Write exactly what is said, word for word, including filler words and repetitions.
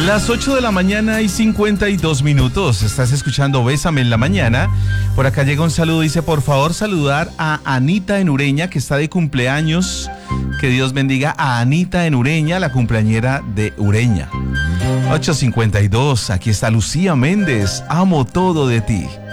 Las ocho de la mañana y cincuenta y dos minutos. Estás escuchando Bésame en la mañana. Por acá llega un saludo. Dice, por favor, saludar a Anita en Ureña, que está de cumpleaños. Que Dios bendiga a Anita en Ureña, la cumpleañera de Ureña. ocho cincuenta y dos. Aquí está Lucía Méndez. Amo todo de ti.